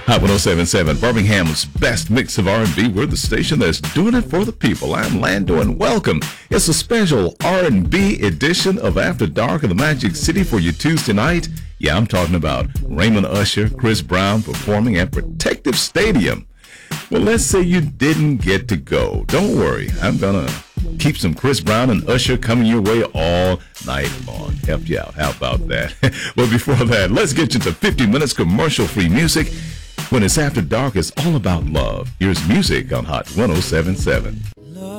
Hot 1077, Birmingham's best mix of R&B. We're the station that's doing it for the people. I'm Lando, and welcome. It's a special R&B edition of After Dark in the Magic City for you Tuesday night. Yeah, I'm talking about Raymond Usher, Chris Brown performing at Protective Stadium. Well, let's say you didn't get to go. Don't worry. I'm going to keep some Chris Brown and Usher coming your way all night long. Help you out. How about that? Well, before that, let's get you to 50 minutes commercial-free music. When it's After Dark, it's all about love. Here's music on Hot 1077.